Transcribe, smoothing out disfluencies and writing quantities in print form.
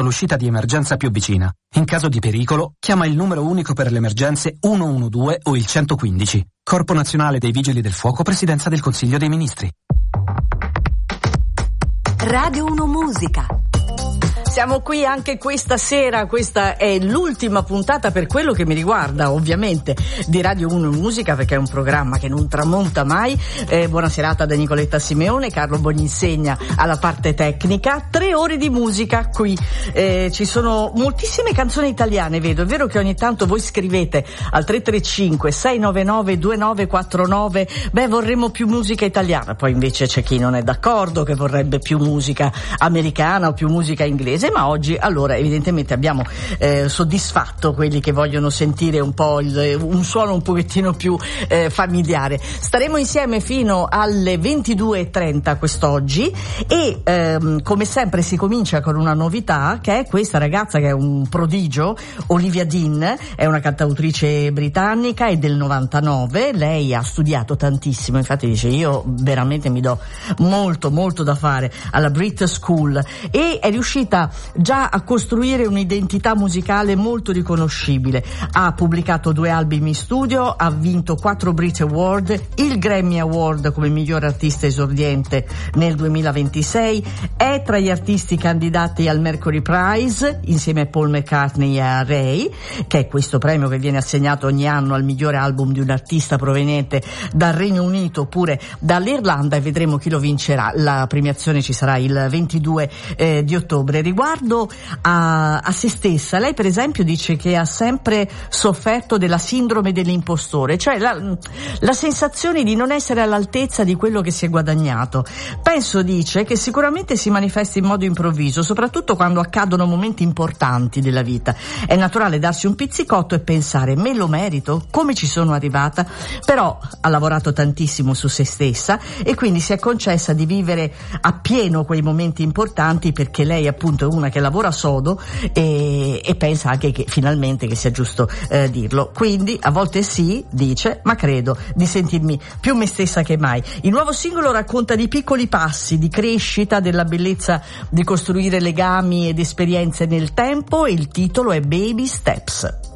l'uscita di emergenza più vicina. In caso di pericolo, chiama il numero unico per le emergenze 112 o il 115. Corpo Nazionale dei Vigili del Fuoco, Presidenza del Consiglio dei Ministri. Radio 1 Musica. Siamo qui anche questa sera, questa è l'ultima puntata per quello che mi riguarda ovviamente di Radio 1 Musica, perché è un programma che non tramonta mai. Buona serata da Nicoletta Simeone, Carlo Boninsegna alla parte tecnica. 3 ore di musica qui, ci sono moltissime canzoni italiane, vedo. È vero che ogni tanto voi scrivete al 335 699 2949 vorremmo più musica italiana, poi invece c'è chi non è d'accordo, che vorrebbe più musica americana o più musica inglese. Ma oggi allora evidentemente abbiamo soddisfatto quelli che vogliono sentire un po' un suono un pochettino più familiare. Staremo insieme fino alle 22:30 quest'oggi e come sempre si comincia con una novità, che è questa ragazza che è un prodigio, Olivia Dean, è una cantautrice britannica, è del 99, lei ha studiato tantissimo, infatti dice io veramente mi do molto da fare alla Brit School, e è riuscita già a costruire un'identità musicale molto riconoscibile. Ha pubblicato 2 album in studio, ha vinto 4 Brit Award, il Grammy Award come miglior artista esordiente nel 2026, è tra gli artisti candidati al Mercury Prize insieme a Paul McCartney e a Ray, che è questo premio che viene assegnato ogni anno al migliore album di un artista proveniente dal Regno Unito oppure dall'Irlanda, e vedremo chi lo vincerà. La premiazione ci sarà il 22 di ottobre. Riguardo a se stessa, lei per esempio dice che ha sempre sofferto della sindrome dell'impostore, cioè la sensazione di non essere all'altezza di quello che si è guadagnato. Penso, dice, che sicuramente si manifesta in modo improvviso, soprattutto quando accadono momenti importanti della vita. È naturale darsi un pizzicotto e pensare: me lo merito? Come ci sono arrivata? Però ha lavorato tantissimo su se stessa e quindi si è concessa di vivere appieno quei momenti importanti, perché lei appunto è una che lavora sodo e pensa anche che finalmente che sia giusto dirlo. Quindi a volte sì, dice, ma credo di sentirmi più me stessa che mai. Il nuovo singolo racconta di piccoli passi di crescita, della bellezza di costruire legami ed esperienze nel tempo, e il titolo è Baby Steps.